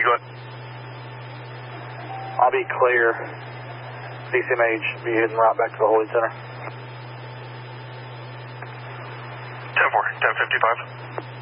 go ahead. I'll be clear. DCMA should be heading right back to the Holy Center. 10-4, 10-55.